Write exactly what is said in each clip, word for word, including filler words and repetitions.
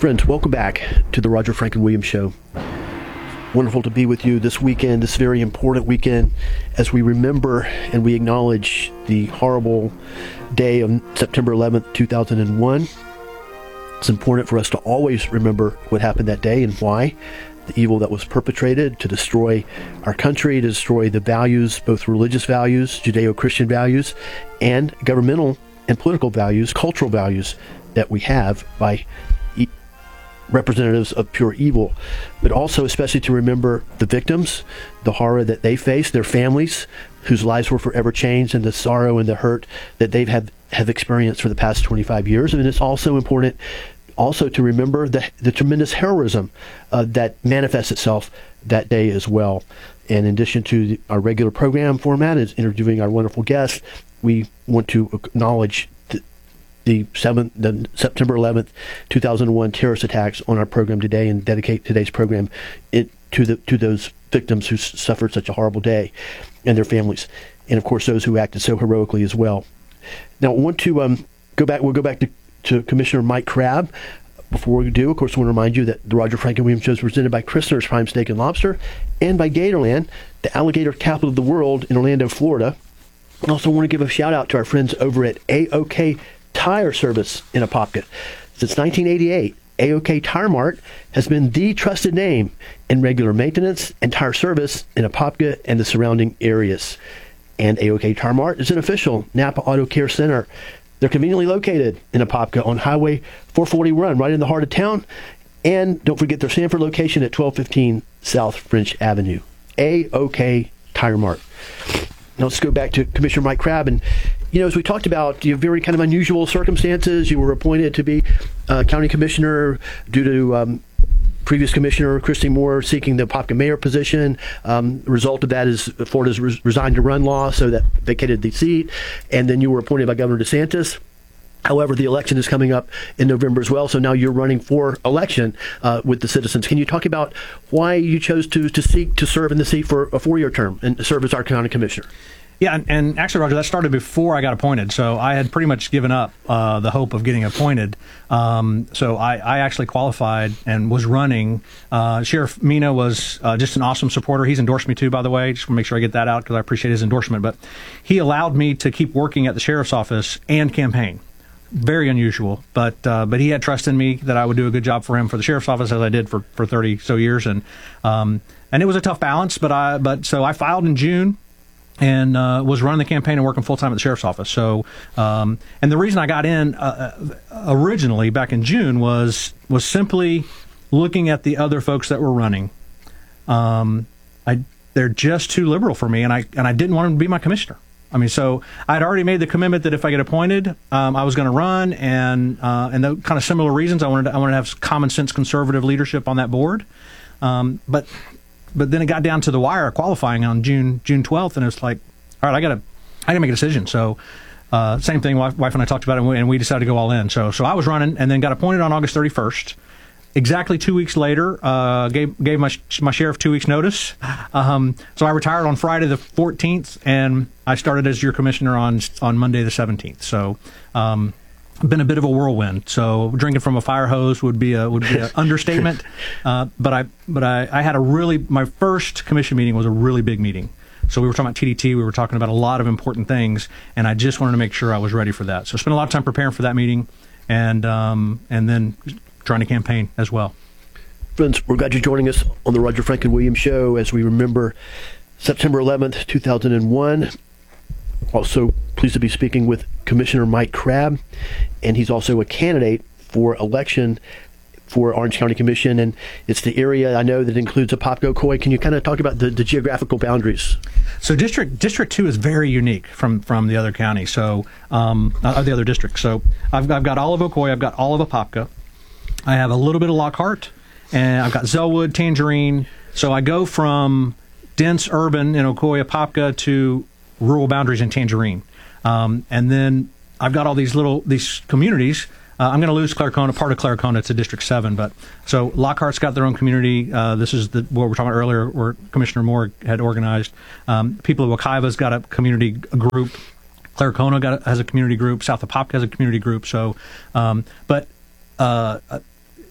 Friends, welcome back to the Roger Franklin Williams Show. Wonderful to be with you this weekend, this very important weekend, as we remember and we acknowledge the horrible day of September eleventh, two thousand one. It's important for us to always remember what happened that day and why. The evil that was perpetrated to destroy our country, to destroy the values, both religious values, Judeo-Christian values, and governmental and political values, cultural values that we have by e- representatives of pure evil. But also especially to remember the victims, the horror that they faced, their families, whose lives were forever changed, and the sorrow and the hurt that they've had, have experienced for the past twenty-five years. And it's also important also to remember the, the tremendous heroism uh, that manifests itself that day as well. And in addition to the, our regular program format is interviewing our wonderful guests, we want to acknowledge the, the, seventh, the September eleventh, two thousand one terrorist attacks on our program today and dedicate today's program it, to, the, to those victims who s- suffered such a horrible day and their families. And, of course, those who acted so heroically as well. Now, I want to um, go back, we'll go back to to Commissioner Mike Crabb. Before we do, of course, I want to remind you that the Roger Franklin Williams Show is presented by Christner's Prime Steak and Lobster and by Gatorland, the alligator capital of the world in Orlando, Florida. I also want to give a shout out to our friends over at A O K Tire Service in Apopka. Since nineteen eighty-eight, A O K Tire Mart has been the trusted name in regular maintenance and tire service in Apopka and the surrounding areas. And A O K Tire Mart is an official Napa Auto Care Center. They're conveniently located in Apopka on Highway four forty Run, right in the heart of town. And don't forget their Sanford location at twelve fifteen South French Avenue. A O K Tire Mart. Now let's go back to Commissioner Mike Crabb. And, you know, as we talked about, you have very kind of unusual circumstances. You were appointed to be uh, county commissioner due to um, previous commissioner Christy Moore seeking the Apopka mayor position. Um, the result of that is Florida's res- resigned to run law, so that vacated the seat. And then you were appointed by Governor DeSantis. However, the election is coming up in November as well, so now you're running for election uh, with the citizens. Can you talk about why you chose to, to seek to serve in the seat for a four-year term and serve as our county commissioner? Yeah, and, and actually, Roger, that started before I got appointed, so I had pretty much given up uh, the hope of getting appointed. Um, so I, I actually qualified and was running. Uh, Sheriff Mina was uh, just an awesome supporter. He's endorsed me too, by the way. Just want to make sure I get that out because I appreciate his endorsement. But he allowed me to keep working at the sheriff's office and campaign. Very unusual, but uh, but he had trust in me that I would do a good job for him for the sheriff's office, as I did for, for thirty so years, and um, and it was a tough balance. But I but so I filed in June. And uh, was running the campaign and working full-time at the sheriff's office. So, um, and the reason I got in uh, originally back in June was was simply looking at the other folks that were running. Um, I they're just too liberal for me, and I and I didn't want them to be my commissioner. I mean, so I'd already made the commitment that if I get appointed, um, I was going to run, and uh, and the kind of similar reasons I wanted to, I wanted to have common sense conservative leadership on that board, um, but. But then it got down to the wire qualifying on June June twelfth, and it's like, all right, I gotta I gotta make a decision. So, uh, same thing. Wife, wife and I talked about it, and we, and we decided to go all in. So, so I was running, and then got appointed on August thirty-first. Exactly two weeks later, uh, gave gave my my sheriff two weeks notice. Um, so I retired on Friday the fourteenth, and I started as your commissioner on on Monday the seventeenth. So. Um, Been a bit of a whirlwind, so drinking from a fire hose would be a would be an understatement. Uh, but I but I, I had a really my first commission meeting was a really big meeting. So we were talking about T D T, we were talking about a lot of important things, and I just wanted to make sure I was ready for that. So I spent a lot of time preparing for that meeting, and um, and then trying to campaign as well. Friends, we're glad you're joining us on the Roger Franklin Williams Show as we remember September eleventh, two thousand one. Also pleased to be speaking with Commissioner Mike Crabb, and he's also a candidate for election for Orange County Commission, and it's the area I know that includes Apopka, Ocoee. Can you kind of talk about the, the geographical boundaries? So District District Two is very unique from, from the other counties. So um, uh, the other districts. So I've I've got all of Ocoee, I've got all of Apopka, I have a little bit of Lockhart, and I've got Zellwood, Tangerine. So I go from dense urban in Ocoee, Apopka to rural boundaries in Tangerine, um, and then I've got all these little these communities. Uh, I'm going to lose Claricona, part of Claricona. It's a District seven, but so Lockhart's got their own community. Uh, this is the, what we were talking about earlier, where Commissioner Moore had organized. Um, people of Wekiva's got a community group. Claricona got a, has a community group. South Apopka has a community group. So, um, but uh,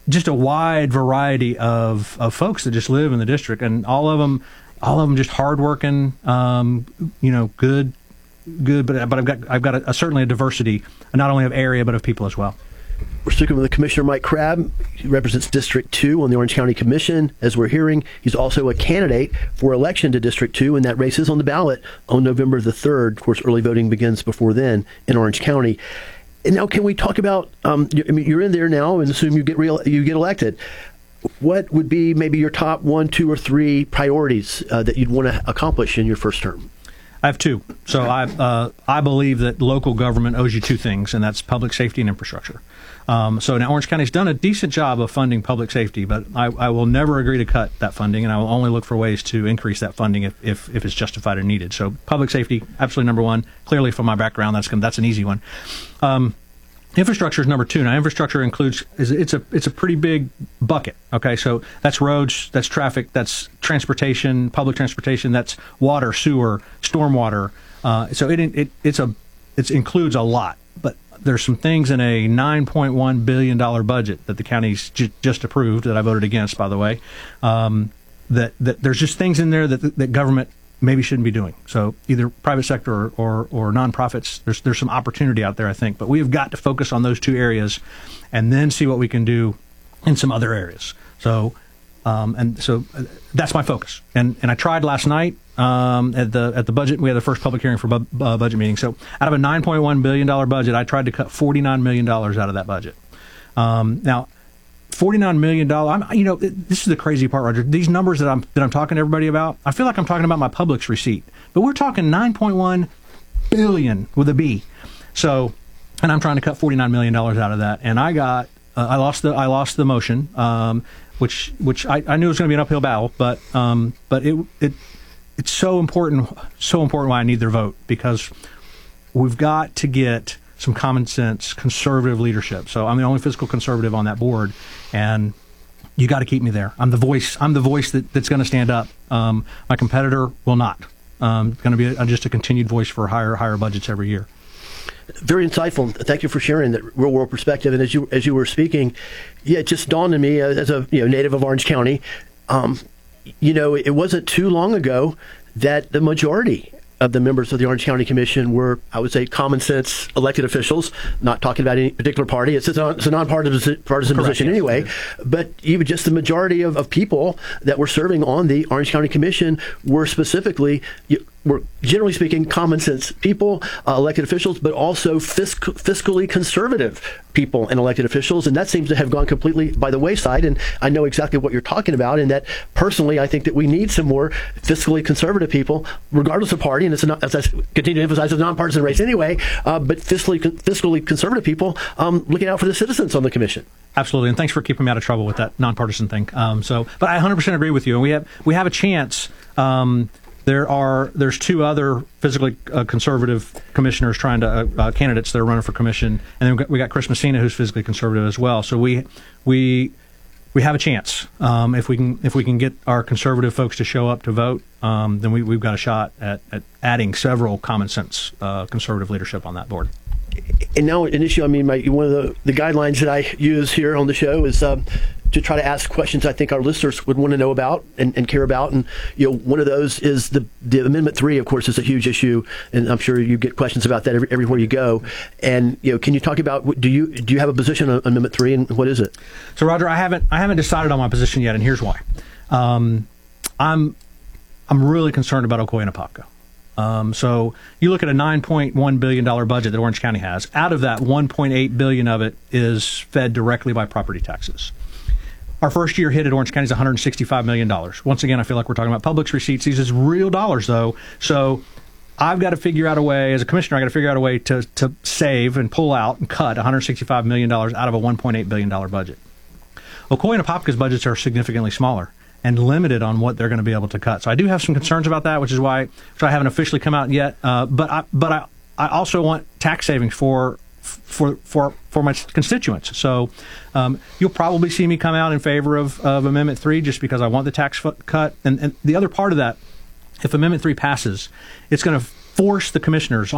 just a wide variety of, of folks that just live in the district, and all of them, all of them just hardworking, um, you know, good, good. But but I've got I've got a, a, certainly a diversity, not only of area but of people as well. We're speaking with Commissioner Mike Crabb. He represents District two on the Orange County Commission. As we're hearing, he's also a candidate for election to District two, and that race is on the ballot on November the third. Of course, early voting begins before then in Orange County. And now, can we talk about? Um, I mean, you're in there now, and assume you get real, you get elected. What would be maybe your top one, two, or three priorities uh, that you'd want to accomplish in your first term? I have two. So I uh, I believe that local government owes you two things, and that's public safety and infrastructure. Um, so now Orange County's done a decent job of funding public safety, but I, I will never agree to cut that funding, and I will only look for ways to increase that funding if, if, if it's justified or needed. So public safety, absolutely number one. Clearly, from my background, that's that's an easy one. Um, Infrastructure is number two. Now, infrastructure includes is it's a it's a pretty big bucket. Okay, so that's roads, that's traffic, that's transportation, public transportation, that's water, sewer, stormwater. Uh, so it it it's a it includes a lot. But there's some things in a nine point one billion dollar budget that the county's j- just approved that I voted against, by the way. Um, that that there's just things in there that that government maybe shouldn't be doing. So either private sector or, or, or nonprofits, there's there's some opportunity out there, I think. But we have got to focus on those two areas and then see what we can do in some other areas. So um, and so that's my focus. And and I tried last night um, at the at the budget. We had the first public hearing for bu- uh, budget meeting. So out of a nine point one billion dollars budget, I tried to cut forty-nine million dollars out of that budget. Um, now, forty-nine million dollars. I'm, you know, this is the crazy part, Roger. These numbers that I'm that I'm talking to everybody about, I feel like I'm talking about my Publix receipt, but we're talking nine point one billion with a B. So, and I'm trying to cut forty-nine million dollars out of that, and I got, uh, I lost the, I lost the motion, um, which which I, I knew was going to be an uphill battle, but um, but it it it's so important, so important why I need their vote, because we've got to get some common sense, conservative leadership. So I'm the only fiscal conservative on that board, and you got to keep me there. I'm the voice. I'm the voice that, that's going to stand up. Um, my competitor will not. Um, going to be a, just a continued voice for higher, higher budgets every year. Very insightful. Thank you for sharing that real world perspective. And as you as you were speaking, yeah, it just dawned on me as a you know native of Orange County. Um, you know, it wasn't too long ago that the majority of the members of the Orange County Commission were, I would say, common sense elected officials, not talking about any particular party. It's a, non, it's a nonpartisan partisan Correct, position yes, anyway. But even just the majority of, of people that were serving on the Orange County Commission were specifically, were generally speaking, common sense people, uh, elected officials, but also fisc- fiscally conservative people and elected officials. And that seems to have gone completely by the wayside. And I know exactly what you're talking about. And that personally, I think that we need some more fiscally conservative people, regardless of party. And it's a, as I continue to emphasize, it's a nonpartisan race anyway, uh, but fiscally fiscally conservative people um, looking out for the citizens on the commission. Absolutely, and thanks for keeping me out of trouble with that nonpartisan thing. Um, so, but I one hundred percent agree with you, and we have we have a chance. Um, there are there's two other physically uh, conservative commissioners trying to uh, uh, candidates that are running for commission, and then we got, we got Chris Messina, who's physically conservative as well. So we we we have a chance um, if we can if we can get our conservative folks to show up to vote. Um, then we, we've got a shot at, at adding several common sense uh, conservative leadership on that board. And now an issue, I mean, my, one of the, the guidelines that I use here on the show is um, to try to ask questions I think our listeners would want to know about and, and care about. And, you know, one of those is the, the Amendment three, of course, is a huge issue. And I'm sure you get questions about that every, everywhere you go. And, you know, can you talk about, do you do you have a position on Amendment three, and what is it? So, Roger, I haven't I haven't decided on my position yet, and here's why. Um, I'm I'm really concerned about Ocoee and Apopka. Um, so you look at a nine point one billion dollars budget that Orange County has. Out of that, one point eight billion dollars of it is fed directly by property taxes. Our first year hit at Orange County is one hundred sixty-five million dollars. Once again, I feel like we're talking about Publix receipts. These is real dollars, though. So I've got to figure out a way, as a commissioner, I've got to figure out a way to, to save and pull out and cut one hundred sixty-five million dollars out of a one point eight billion dollars budget. Ocoee and Apopka's budgets are significantly smaller and limited on what they're going to be able to cut. So I do have some concerns about that, which is why so I haven't officially come out yet. Uh, but I, but I, I also want tax savings for for for for my constituents. So um, you'll probably see me come out in favor of, of Amendment three just because I want the tax cut. And, and the other part of that, if Amendment three passes, it's going to force the commissioners